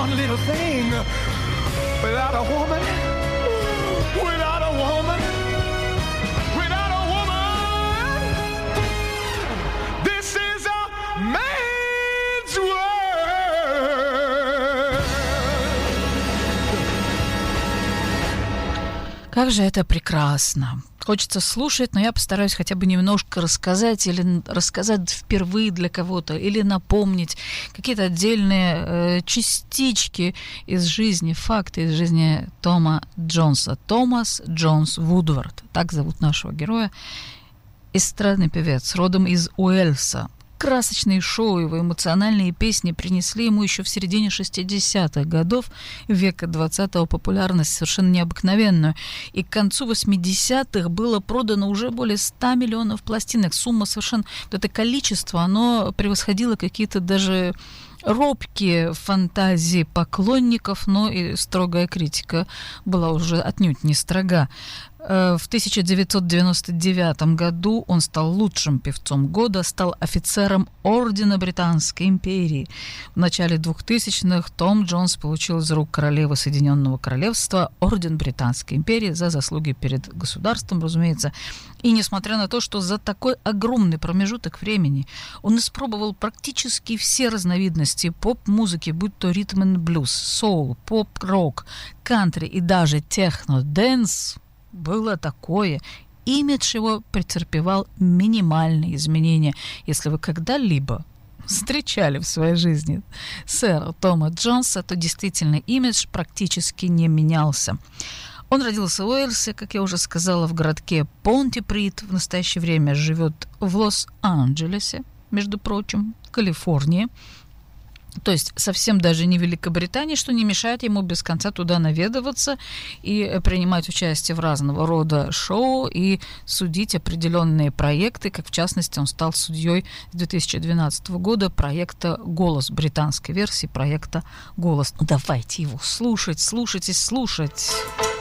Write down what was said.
one little thing. Without a woman, without a woman, without a woman, this is a man's world. Как же это прекрасно. Хочется слушать, но я постараюсь хотя бы немножко рассказать или рассказать впервые для кого-то, или напомнить какие-то отдельные частички из жизни, факты из жизни Тома Джонса. Томас Джонс Вудвард, так зовут нашего героя, эстрадный певец, родом из Уэльса. Красочные шоу, его эмоциональные песни принесли ему еще в середине 60-х годов века 20-го популярность совершенно необыкновенную. И к концу 80-х было продано уже более 100 миллионов пластинок. Сумма совершенно... Это количество, оно превосходило какие-то даже робкие фантазии поклонников, но и строгая критика была уже отнюдь не строга. В 1999 году он стал лучшим певцом года, стал офицером Ордена Британской империи. В начале 2000-х Том Джонс получил из рук королевы Соединенного Королевства Орден Британской империи за заслуги перед государством, разумеется. И несмотря на то, что за такой огромный промежуток времени он испробовал практически все разновидности поп-музыки, будь то ритм-н-блюз, соул, поп-рок, кантри и даже техно-дэнс, было такое. Имидж его претерпевал минимальные изменения. Если вы когда-либо встречали в своей жизни сэра Тома Джонса, то действительно имидж практически не менялся. Он родился в Уэльсе, как я уже сказала, в городке Понтиприт. В настоящее время живет в Лос-Анджелесе, между прочим, в Калифорнии. То есть совсем даже не Великобритании, что не мешает ему без конца туда наведываться и принимать участие в разного рода шоу и судить определенные проекты, как в частности он стал судьей с 2012 года проекта «Голос», британской версии проекта «Голос». Ну, давайте его слушать.